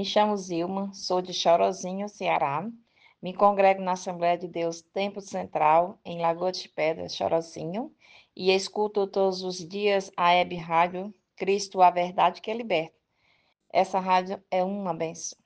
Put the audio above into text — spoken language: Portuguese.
Me chamo Zilma, sou de Chorozinho, Ceará. Me congrego na Assembleia de Deus Tempo Central, em Lagoa de Pedras, Chorozinho, e escuto todos os dias a Web Rádio Cristo, a Verdade que Liberta. Essa rádio é uma benção.